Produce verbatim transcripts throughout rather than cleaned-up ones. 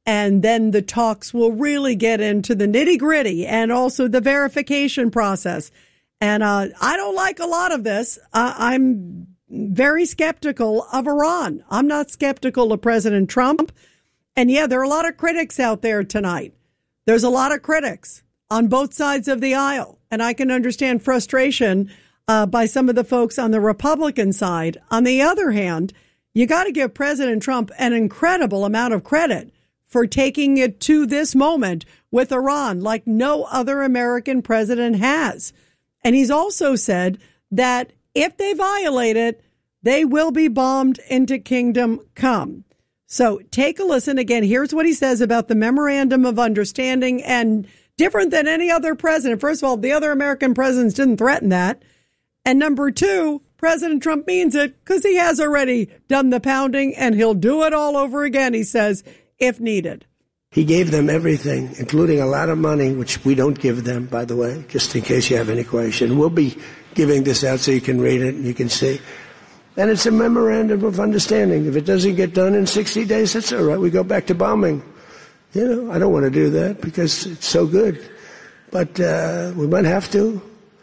And then the talks will really get into the nitty gritty and also the verification process. And uh, I don't like a lot of this. Uh, I'm very skeptical of Iran. I'm not skeptical of President Trump. And yeah, there are a lot of critics out there tonight. There's a lot of critics on both sides of the aisle. And I can understand frustration uh, by some of the folks on the Republican side. On the other hand, you got to give President Trump an incredible amount of credit for taking it to this moment with Iran like no other American president has. And he's also said that if they violate it, they will be bombed into kingdom come. So take a listen. Again, here's what he says about the memorandum of understanding, and different than any other president. First of all, the other American presidents didn't threaten that. And number two, President Trump means it because he has already done the pounding and he'll do it all over again, he says, if needed. He gave them everything, including a lot of money, which we don't give them, by the way, just in case you have any question. We'll be giving this out so you can read it and you can see. And it's a memorandum of understanding. If it doesn't get done in sixty days, that's all right. We go back to bombing. You know, I don't want to do that because it's so good. But uh, we might have to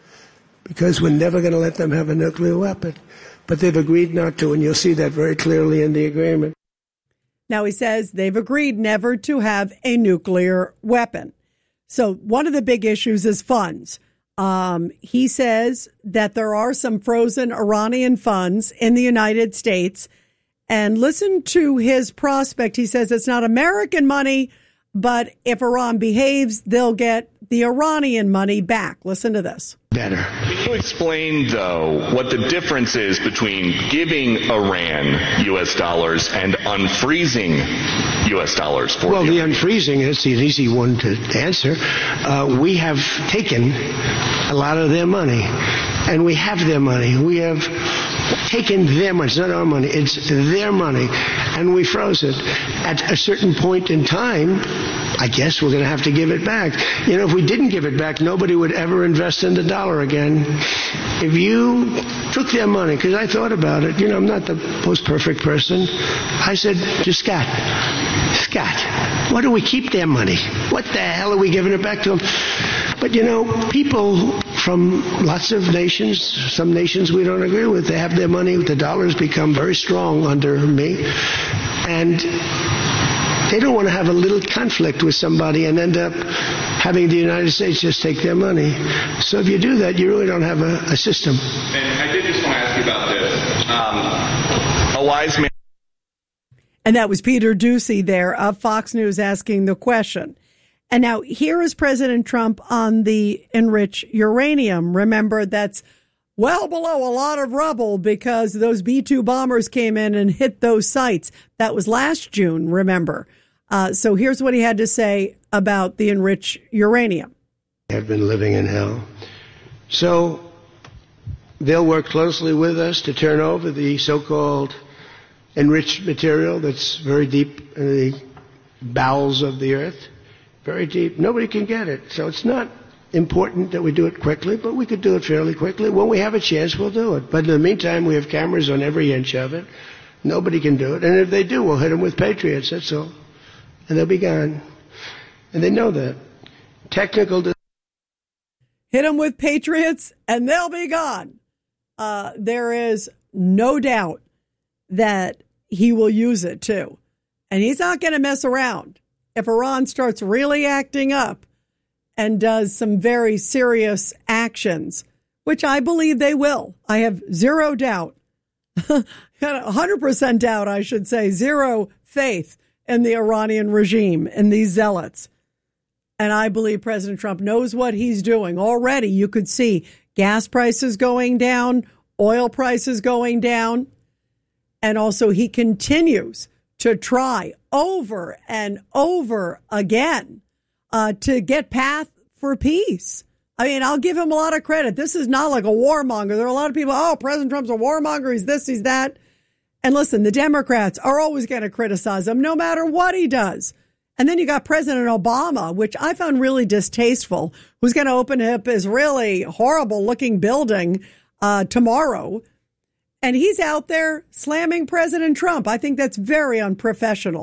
because we're never going to let them have a nuclear weapon. But they've agreed not to, and you'll see that very clearly in the agreement. Now, he says they've agreed never to have a nuclear weapon. So one of the big issues is funds. Um, he says that there are some frozen Iranian funds in the United States. And listen to his prospect. He says it's not American money, but if Iran behaves, they'll get the Iranian money back. Listen to this. Better. Can you explain, though, what the difference is between giving Iran U S dollars and unfreezing U S dollars for Well, you? the unfreezing is an easy one to answer. Uh, we have taken a lot of their money, and we have their money. We have taken their money. It's not our money. It's their money, and we froze it. At a certain point in time, I guess we're going to have to give it back. You know, if we didn't give it back, nobody would ever invest in the dollar again. If you took their money, because I thought about it, you know, I'm not the most perfect person. I said to Scott, Scott, why do we keep their money? What the hell are we giving it back to them? But, you know, people from lots of nations, some nations we don't agree with, they have their money. The dollar's become very strong under me. And they don't want to have a little conflict with somebody and end up having the United States just take their money. So if you do that, you really don't have a, a system. And I did just want to ask you about this. Um, a wise man. And that was Peter Doocy there of Fox News asking the question. And now here is President Trump on the enriched uranium. Remember, that's well below a lot of rubble because those B two bombers came in and hit those sites. That was last June, remember. Uh, so here's what he had to say about the enriched uranium. Have been living in hell. So they'll work closely with us to turn over the so-called enriched material that's very deep in the bowels of the earth. Very deep. Nobody can get it. So it's not important that we do it quickly, but we could do it fairly quickly. When we have a chance, we'll do it. But in the meantime, we have cameras on every inch of it. Nobody can do it. And if they do, we'll hit them with Patriots. That's all. And they'll be gone. And they know that. Technical. Dis- Hit them with Patriots and they'll be gone. Uh, there is no doubt that he will use it too. And he's not going to mess around. If Iran starts really acting up and does some very serious actions, which I believe they will, I have zero doubt, one hundred percent doubt, I should say, zero faith in the Iranian regime and these zealots. And I believe President Trump knows what he's doing. Already you could see gas prices going down, oil prices going down, and also he continues to try over and over again uh, to get path for peace. I mean, I'll give him a lot of credit. This is not like a warmonger. There are a lot of people, oh, President Trump's a warmonger. He's this, he's that. And listen, the Democrats are always going to criticize him no matter what he does. And then you got President Obama, which I found really distasteful, who's going to open up his really horrible looking building uh, tomorrow. And he's out there slamming President Trump. I think that's very unprofessional,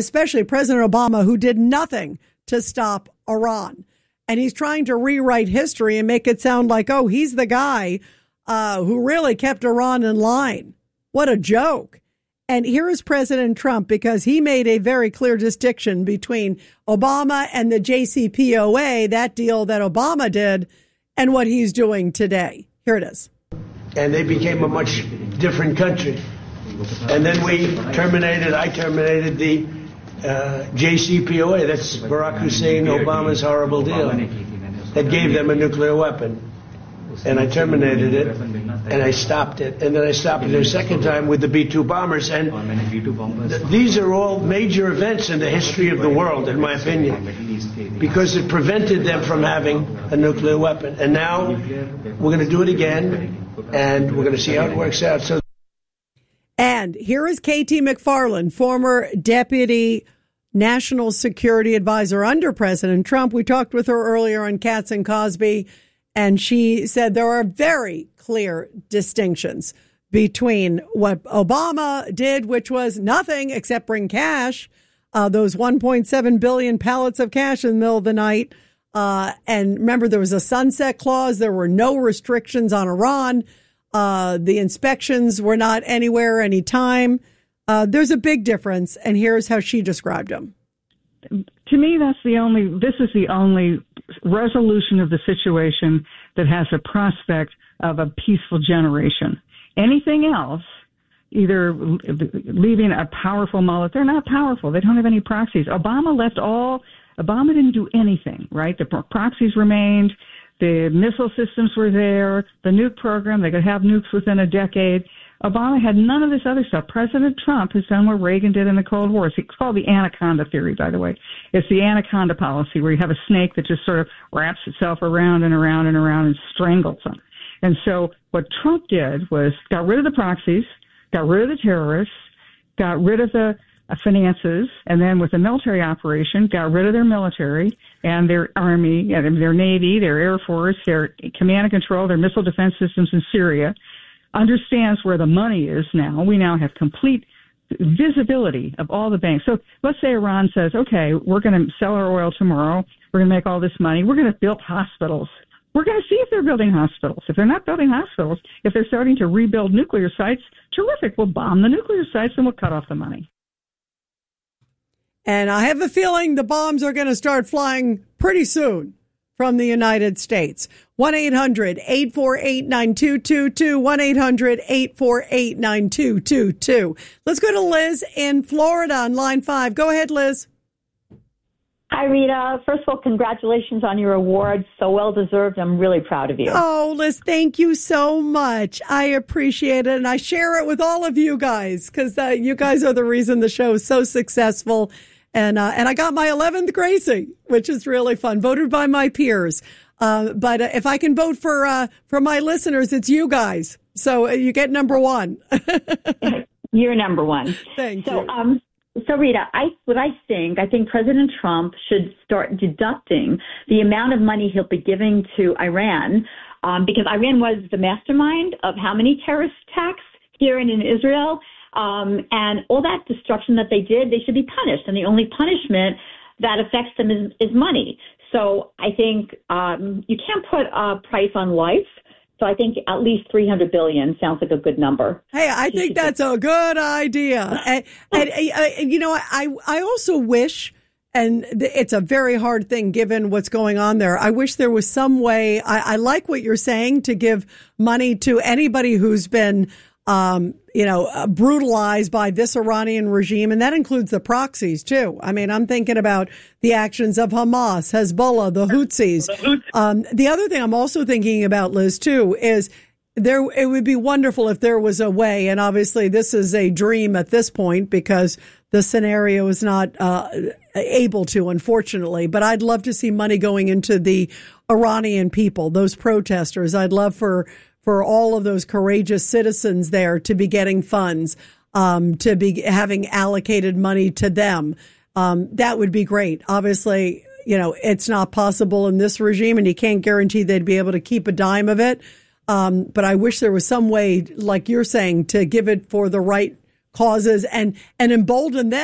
especially President Obama, who did nothing to stop Iran. And he's trying to rewrite history and make it sound like, oh, he's the guy uh, who really kept Iran in line. What a joke. And here is President Trump, because he made a very clear distinction between Obama and the J C P O A, that deal that Obama did, and what he's doing today. Here it is. And they became a much different country. And then we terminated, I terminated the uh, J C P O A. That's Barack Hussein Obama's horrible deal that gave them a nuclear weapon. And I terminated it, and I stopped it. And then I stopped it a second time with the B two bombers. And th- these are all major events in the history of the world, in my opinion, because it prevented them from having a nuclear weapon. And now we're going to do it again, and we're going to see how it works out. So. And here is Katie McFarland, former deputy national security advisor under President Trump. We talked with her earlier on Katz and Cosby, and she said there are very clear distinctions between what Obama did, which was nothing except bring cash, uh, those one point seven billion pallets of cash in the middle of the night. Uh, and remember, there was a sunset clause. There were no restrictions on Iran. Uh, the inspections were not anywhere, anytime. Uh, there's a big difference. And here's how she described them. To me, that's the only, this is the only resolution of the situation that has a prospect of a peaceful generation. Anything else, either leaving a powerful mullet, they're not powerful. They don't have any proxies. Obama left all, Obama didn't do anything, right? The proxies remained. The missile systems were there. The nuke program, they could have nukes within a decade. Obama had none of this other stuff. President Trump has done what Reagan did in the Cold War. It's called the anaconda theory, by the way. It's the anaconda policy, where you have a snake that just sort of wraps itself around and around and around and strangles them. And so what Trump did was got rid of the proxies, got rid of the terrorists, got rid of the uh, finances, and then with the military operation, got rid of their military and their army, and their navy, their air force, their command and control, their missile defense systems in Syria. Understands where the money is now. We now have complete visibility of all the banks. So let's say Iran says, okay, we're going to sell our oil tomorrow. We're going to make all this money. We're going to build hospitals. We're going to see if they're building hospitals. If they're not building hospitals, if they're starting to rebuild nuclear sites, terrific. We'll bomb the nuclear sites and we'll cut off the money. And I have a feeling the bombs are going to start flying pretty soon from the United States. one eight hundred eight four eight nine two two two, one eight hundred eight four eight nine two two two. Let's go to Liz in Florida on line five. Go ahead, Liz. Hi, Rita. First of all, congratulations on your award. So well deserved. I'm really proud of you. Oh, Liz, thank you so much. I appreciate it. And I share it with all of you guys, because uh, you guys are the reason the show is so successful. And uh, and I got my eleventh Gracie, which is really fun, voted by my peers. Uh, but uh, if I can vote for uh, for my listeners, it's you guys. So uh, you get number one. You're number one. Thank so, you. Um, so, Rita, I what I think, I think President Trump should start deducting the amount of money he'll be giving to Iran, um, because Iran was the mastermind of how many terrorist attacks here and in Israel. Um, and all that destruction that they did, they should be punished. And the only punishment that affects them is, is money. So I think um, you can't put a price on life. So I think at least three hundred billion sounds like a good number. Hey, I think that's a good idea. and, and, and, you know, I, I also wish, and it's a very hard thing given what's going on there, I wish there was some way, I, I like what you're saying, to give money to anybody who's been Um, you know, uh, brutalized by this Iranian regime. And that includes the proxies, too. I mean, I'm thinking about the actions of Hamas, Hezbollah, the Houthis. Um, the other thing I'm also thinking about, Liz, too, is there, it would be wonderful if there was a way. And obviously, this is a dream at this point because the scenario is not uh, able to, unfortunately. But I'd love to see money going into the Iranian people, those protesters. I'd love for for all of those courageous citizens there to be getting funds, um, to be having allocated money to them. Um, that would be great. Obviously, you know, it's not possible in this regime, and you can't guarantee they'd be able to keep a dime of it. Um, but I wish there was some way, like you're saying, to give it for the right causes and, and embolden them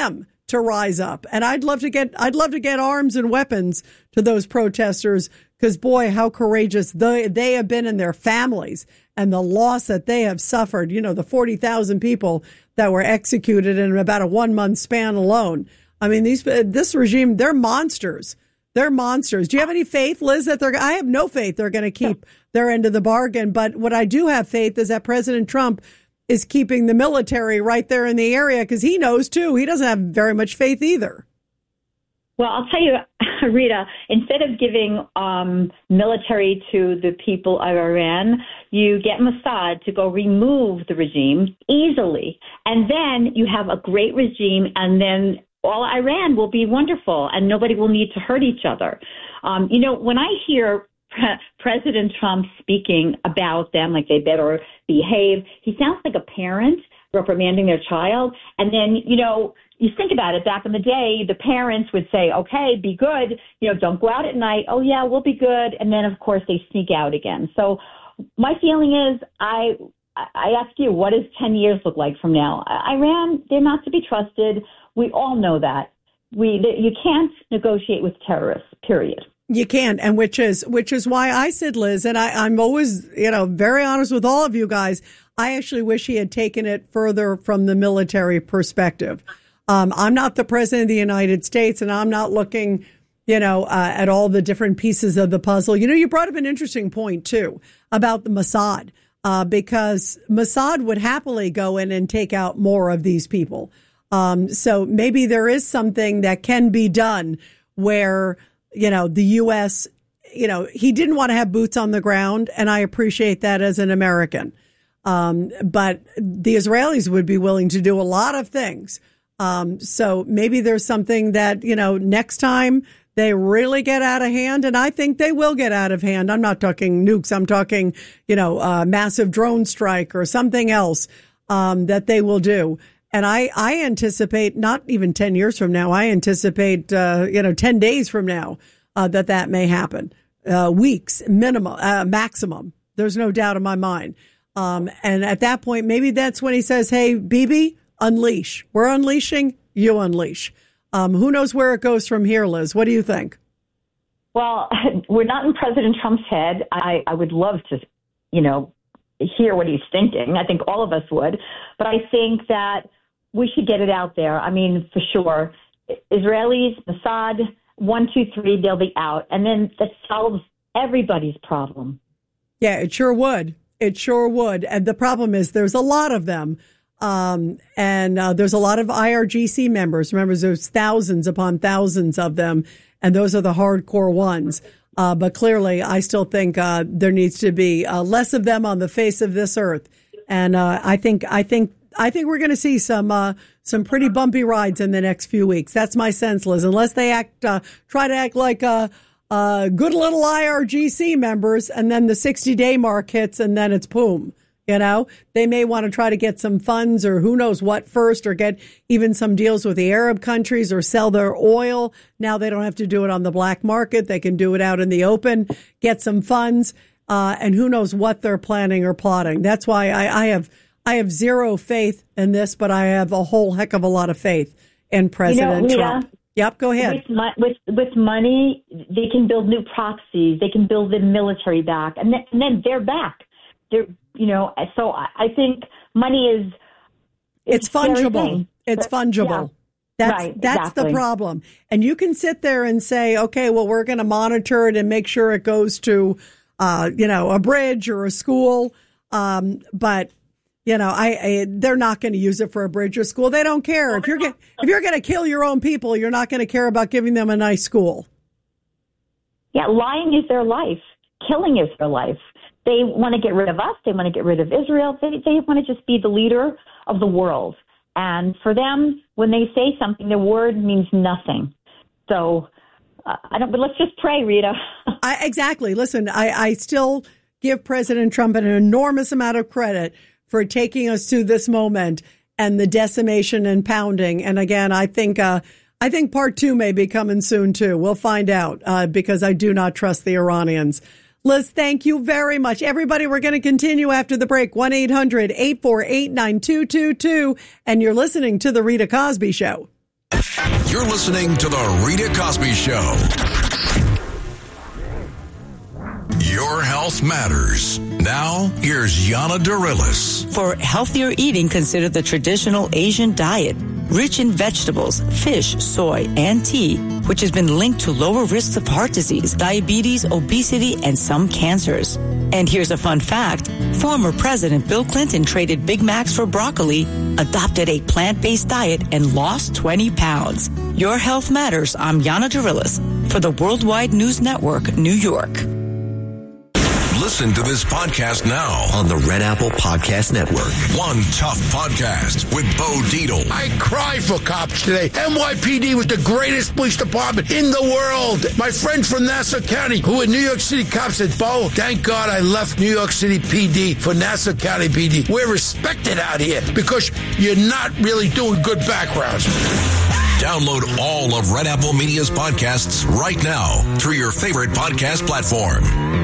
to rise up. And I'd love to get, I'd love to get arms and weapons to those protesters, because boy, how courageous they, they have been in their families and the loss that they have suffered. You know, the forty thousand people that were executed in about a one month span alone. I mean, these, this regime, they're monsters. They're monsters. Do you have any faith, Liz, that they're, I have no faith they're going to keep their end of the bargain. But what I do have faith is that President Trump is keeping the military right there in the area, because he knows, too, he doesn't have very much faith either. Well, I'll tell you, Rita, instead of giving um, military to the people of Iran, you get Mossad to go remove the regime easily. And then you have a great regime, and then all Iran will be wonderful, and nobody will need to hurt each other. Um, you know, when I hear Pre- President Trump speaking about them, like they better behave, he sounds like a parent reprimanding their child. And then, you know, you think about it, back in the day, the parents would say, okay, be good, you know, don't go out at night. Oh, yeah, we'll be good. And then, of course, they sneak out again. So my feeling is, I I ask you, what does ten years look like from now? Iran, they're not to be trusted. We all know that. We You can't negotiate with terrorists, period. You can't, and which is which is why I said, Liz, and I, I'm always, you know, very honest with all of you guys. I actually wish he had taken it further from the military perspective. Um, I'm not the president of the United States, and I'm not looking, you know, uh, at all the different pieces of the puzzle. You know, you brought up an interesting point, too, about the Mossad, uh, because Mossad would happily go in and take out more of these people. Um, so maybe there is something that can be done where, you know, the U S, you know, he didn't want to have boots on the ground, and I appreciate that as an American. Um, but the Israelis would be willing to do a lot of things. Um, so maybe there's something that, you know, next time they really get out of hand, and I think they will get out of hand. I'm not talking nukes. I'm talking, you know, a massive drone strike or something else, um, that they will do. And I, I anticipate not even ten years from now, I anticipate, uh, you know, ten days from now, uh, that that may happen. Uh, weeks, minimum, uh, maximum. There's no doubt in my mind. Um, and at that point, maybe that's when he says, hey, Bibi, unleash. We're unleashing, you unleash. Um, who knows where it goes from here, Liz? What do you think? Well, we're not in President Trump's head. I, I would love to, you know, hear what he's thinking. I think all of us would. But I think that we should get it out there. I mean, for sure. Israelis, Mossad, one, two, three, they'll be out. And then that solves everybody's problem. Yeah, it sure would. It sure would. And the problem is there's a lot of them. Um, and uh, there's a lot of I R G C members. Remember, there's thousands upon thousands of them. And those are the hardcore ones. Uh, but clearly, I still think uh, there needs to be uh, less of them on the face of this earth. And uh, I think I think I think we're going to see some uh, some pretty bumpy rides in the next few weeks. That's my sense, Liz. Unless they act uh, try to act like uh, uh, good little I R G C members, and then the sixty day mark hits, and then it's boom. You know, they may want to try to get some funds or who knows what first, or get even some deals with the Arab countries, or sell their oil. Now they don't have to do it on the black market. They can do it out in the open, get some funds, uh, and who knows what they're planning or plotting. That's why I, I have I have zero faith in this, but I have a whole heck of a lot of faith in President you know, Trump. Mia, Yep, go ahead. With, with, with money, they can build new proxies. They can build the military back, and then, and then they're back. They're, you know, so I think money is, it's fungible. It's fungible. Yeah. That's right, that's exactly. the problem. And you can sit there and say, okay, well, we're going to monitor it and make sure it goes to, uh, you know, a bridge or a school. Um, but you know, I, I they're not going to use it for a bridge or school. They don't care. If you're get, if you're going to kill your own people, you're not going to care about giving them a nice school. Yeah, lying is their life. Killing is their life. They want to get rid of us. They want to get rid of Israel. They, they want to just be the leader of the world. And for them, when they say something, their word means nothing. So uh, I don't. But let's just pray, Rita. I, exactly. Listen, I, I still give President Trump an enormous amount of credit for taking us to this moment and the decimation and pounding. And again, I think uh, I think part two may be coming soon too. We'll find out uh, because I do not trust the Iranians. Liz, thank you very much. Everybody, we're going to continue after the break. one eight hundred eight four eight nine two two two. And you're listening to The Rita Cosby Show. You're listening to The Rita Cosby Show. Your health matters. Now, here's Yana Darilis. For healthier eating, consider the traditional Asian diet, rich in vegetables, fish, soy, and tea, which has been linked to lower risks of heart disease, diabetes, obesity, and some cancers. And here's a fun fact. Former President Bill Clinton traded Big Macs for broccoli, adopted a plant-based diet, and lost twenty pounds. Your health matters. I'm Yana Darilis for the Worldwide News Network, New York. Listen to this podcast now on the Red Apple Podcast Network. One Tough Podcast with Bo Dietl. I cry for cops today. N Y P D was the greatest police department in the world. My friend from Nassau County, who in New York City cops, said, Bo, thank God I left New York City P D for Nassau County P D. We're respected out here because you're not really doing good backgrounds. Download all of Red Apple Media's podcasts right now through your favorite podcast platform.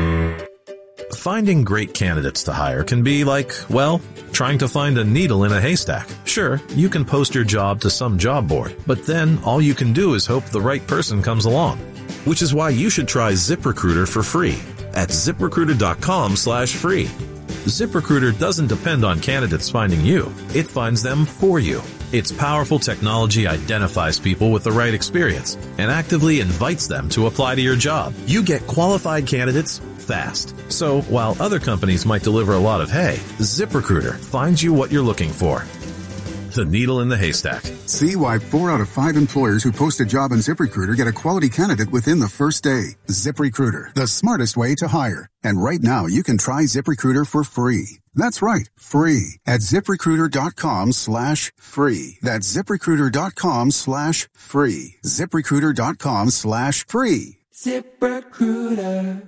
Finding great candidates to hire can be like, well, trying to find a needle in a haystack. Sure, you can post your job to some job board, but then all you can do is hope the right person comes along. Which is why you should try ZipRecruiter for free at ZipRecruiter.com slash free. ZipRecruiter doesn't depend on candidates finding you. It finds them for you. Its powerful technology identifies people with the right experience and actively invites them to apply to your job. You get qualified candidates fast. So while other companies might deliver a lot of hay, ZipRecruiter finds you what you're looking for. The needle in the haystack. See why four out of five employers who post a job on ZipRecruiter get a quality candidate within the first day. ZipRecruiter, the smartest way to hire. And right now, you can try ZipRecruiter for free. That's right, free at ZipRecruiter.com slash free. That's ZipRecruiter.com slash free. ZipRecruiter.com slash free. ZipRecruiter.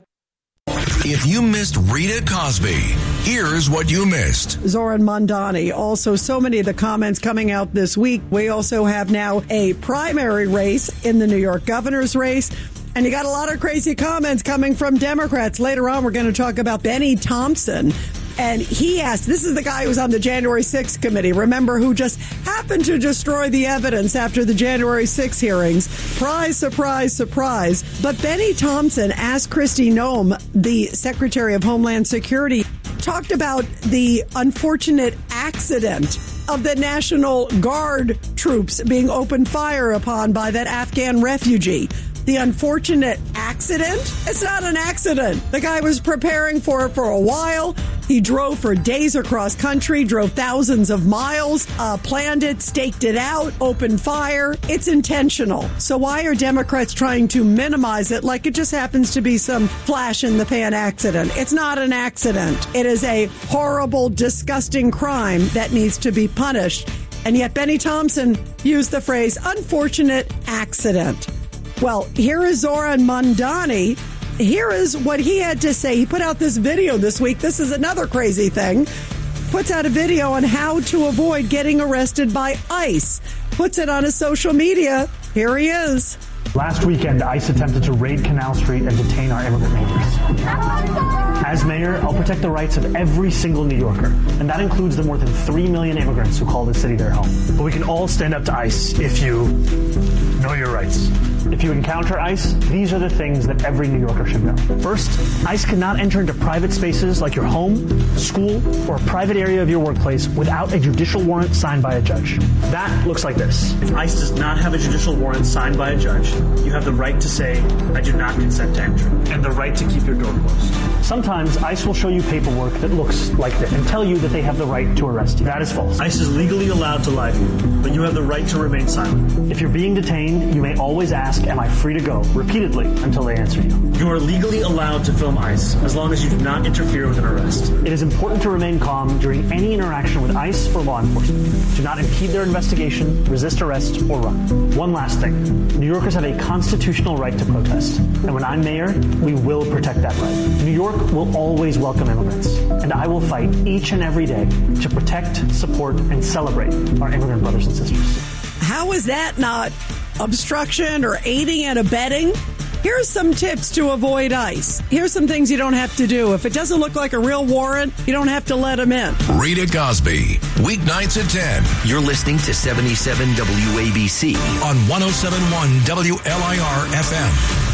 If you missed Rita Cosby, here's what you missed. Zoran Mondani. Also, so many of the comments coming out this week. We also have now a primary race in the New York governor's race. And you got a lot of crazy comments coming from Democrats. Later on, we're going to talk about Benny Thompson. And he asked, this is the guy who was on the January sixth committee, remember, who just happened to destroy the evidence after the January sixth hearings. Surprise, surprise, surprise. But Benny Thompson asked Kristi Noem, the Secretary of Homeland Security, talked about the unfortunate accident of the National Guard troops being opened fire upon by that Afghan refugee. The unfortunate accident? It's not an accident. The guy was preparing for it for a while. He drove for days across country, drove thousands of miles, uh, planned it, staked it out, opened fire. It's intentional. So why are Democrats trying to minimize it like it just happens to be some flash in the pan accident? It's not an accident. It is a horrible, disgusting crime that needs to be punished. And yet Benny Thompson used the phrase unfortunate accident. Well, here is Zoran Mondani. Here is what he had to say. He put out this video this week. This is another crazy thing. Puts out a video on how to avoid getting arrested by ICE. Puts it on his social media. Here he is. Last weekend, ICE attempted to raid Canal Street and detain our immigrant neighbors. As mayor, I'll protect the rights of every single New Yorker, and that includes the more than three million immigrants who call this city their home. But we can all stand up to ICE if you know your rights. If you encounter ICE, these are the things that every New Yorker should know. First, ICE cannot enter into private spaces like your home, school, or a private area of your workplace without a judicial warrant signed by a judge. That looks like this. If ICE does not have a judicial warrant signed by a judge, you have the right to say, I do not consent to entry, and the right to keep your door closed. Sometimes ICE will show you paperwork that looks like this and tell you that they have the right to arrest you. That is false. ICE is legally allowed to lie to you, but you have the right to remain silent. If you're being detained, you may always ask, am I free to go? Repeatedly until they answer you. You are legally allowed to film ICE as long as you do not interfere with an arrest. It is important to remain calm during any interaction with ICE or law enforcement. Do not impede their investigation, resist arrest, or run. One last thing. New Yorkers have a constitutional right to protest. And when I'm mayor, we will protect that right. New York will always welcome immigrants. And I will fight each and every day to protect, support, and celebrate our immigrant brothers and sisters. How is that not obstruction or aiding and abetting? Here's some tips to avoid ICE. Here's some things you don't have to do. If it doesn't look like a real warrant, you don't have to let them in. Rita Cosby, weeknights at ten. You're listening to seventy-seven W A B C on one oh seven point one W L I R F M.